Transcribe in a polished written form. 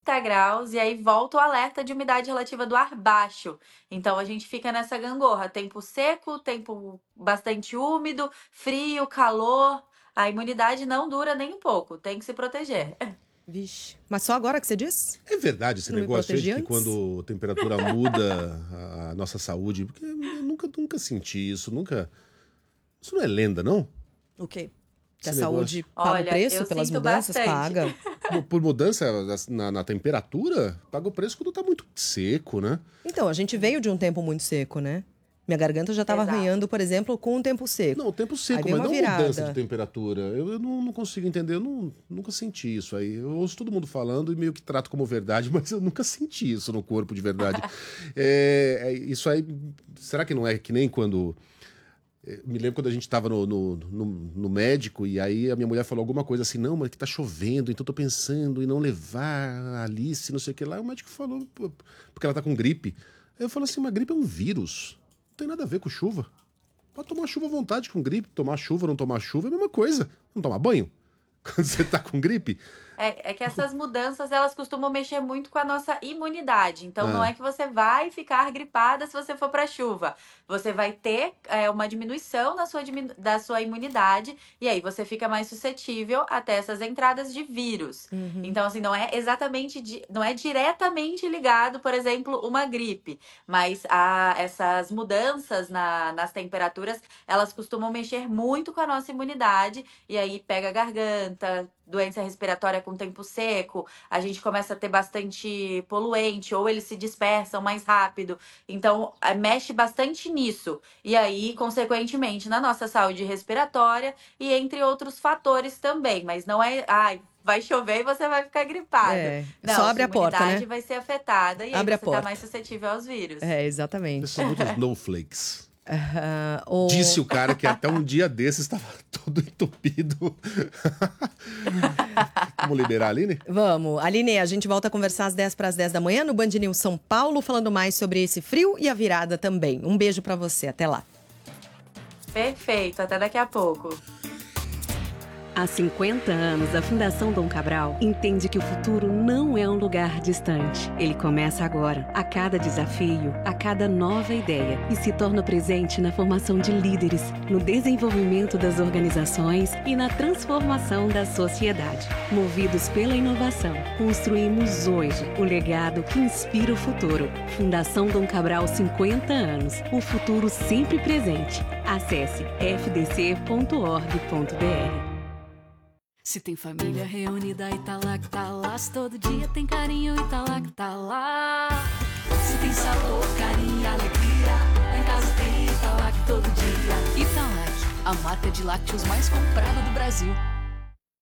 30 graus e aí volta o alerta de umidade relativa do ar baixo. Então a gente fica nessa gangorra, tempo seco, tempo bastante úmido, frio, calor. A imunidade não dura nem um pouco, tem que se proteger. Vixe. Mas só agora que você disse? É verdade esse Não me negócio aí de protegi que antes? quando a temperatura muda a nossa saúde, porque eu nunca senti isso, nunca... Isso não é lenda, não? O quê? Que Esse a saúde negócio. paga o Olha, preço eu pelas sinto mudanças? bastante. Paga. Por mudança na temperatura, paga o preço quando tá muito seco, né? Então, a gente veio de um tempo muito seco, né? Minha garganta já estava Exato. arranhando, por exemplo, com o tempo seco. Não, o tempo Aí seco, veio mas uma não mudança virada. de temperatura. Eu não consigo entender, nunca senti isso aí. Eu ouço todo mundo falando e meio que trato como verdade, mas eu nunca senti isso no corpo de verdade. Isso aí, será que não é que nem quando... Me lembro quando a gente estava no médico e aí a minha mulher falou alguma coisa assim, não, mas que tá chovendo, então tô pensando em não levar a Alice, não sei o que lá. E o médico falou, porque ela tá com gripe. Aí eu falo assim, mas gripe é um vírus. Não tem nada a ver com chuva. Pode tomar chuva à vontade com gripe. Tomar chuva, não tomar chuva é a mesma coisa. Não tomar banho quando você tá com gripe. É que essas mudanças, elas costumam mexer muito com a nossa imunidade. Então, não Ah, é que você vai ficar gripada se você for para chuva. Você vai ter uma diminuição da sua imunidade e aí você fica mais suscetível até essas entradas de vírus. Então, assim, não é exatamente, não é diretamente ligado, por exemplo, uma gripe. Mas essas mudanças nas temperaturas, elas costumam mexer muito com a nossa imunidade e aí pega a garganta, doença respiratória com tempo seco, a gente começa a ter bastante poluente, ou eles se dispersam mais rápido. Então, mexe bastante nisso. E aí, consequentemente, na nossa saúde respiratória e entre outros fatores também. Mas não é, vai chover e você vai ficar gripado. É, Não, só abre sua a porta, imunidade né? vai ser afetada e Abre aí a você tá porta. mais suscetível aos vírus. É, vocês exatamente. são muitos snowflakes. O... Disse o cara que até um dia desses estava todo entupido. Vamos liberar a Aline? Vamos. Aline, a gente volta a conversar às 10 para as 10 da manhã no Band News São Paulo, falando mais sobre esse frio e a virada também. Um beijo para você. Até lá. Perfeito, até daqui a pouco. Há 50 anos, a Fundação Dom Cabral entende que o futuro não é um lugar distante. Ele começa agora, a cada desafio, a cada nova ideia, e se torna presente na formação de líderes, no desenvolvimento das organizações e na transformação da sociedade. Movidos pela inovação, construímos hoje o legado que inspira o futuro. Fundação Dom Cabral, 50 anos. O futuro sempre presente. Acesse fdc.org.br. Se tem família reunida e tá lá, se todo dia tem carinho e tá lá. Se tem sabor, carinho e alegria, lá em casa tem Italac todo dia. Italac, a marca de lácteos mais comprada do Brasil.